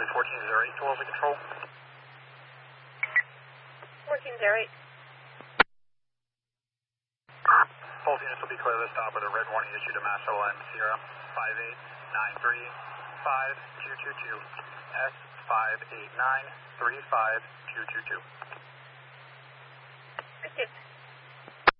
Lee 1408 to over control. 1408. Both units will be clear this stop with a red warning issued to Mass ON Sierra 589352222. S589352222. Received.